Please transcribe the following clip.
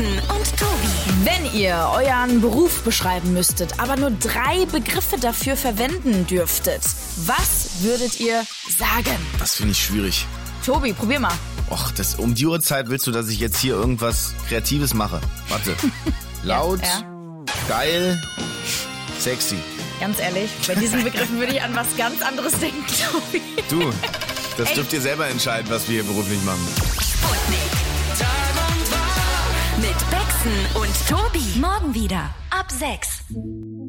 Becksen und Tobi. Wenn ihr euren Beruf beschreiben müsstet, aber nur 3 Begriffe dafür verwenden dürftet, was würdet ihr sagen? Das finde ich schwierig. Tobi, probier mal. Och, um die Uhrzeit willst du, dass ich jetzt hier irgendwas Kreatives mache? Warte. Laut, Ja. geil, sexy. Ganz ehrlich, bei diesen Begriffen würde ich an was ganz anderes denken, Tobi. Du, das dürft ihr selber entscheiden, was wir hier beruflich machen. Sputnik. Mit Becksen und Tobi. Morgen wieder ab 6.